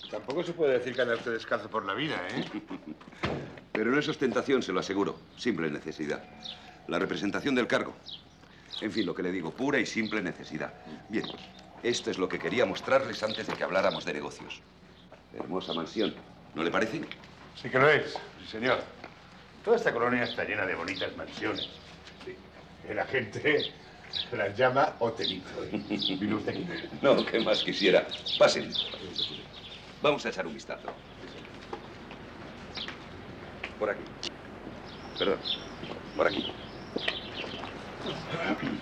Tampoco se puede decir que anda usted descalzo por la vida, ¿eh? Pero no es ostentación, se lo aseguro. Simple necesidad. La representación del cargo. En fin, lo que le digo, pura y simple necesidad. Bien, esto es lo que quería mostrarles antes de que habláramos de negocios. Hermosa mansión, ¿no le parece? Sí que lo es, sí, señor. Toda esta colonia está llena de bonitas mansiones. Sí. La gente las llama hotelitos. ¿Vino usted aquí? No, ¿qué más quisiera? Pasen. Vamos a echar un vistazo. Por aquí. Perdón, por aquí.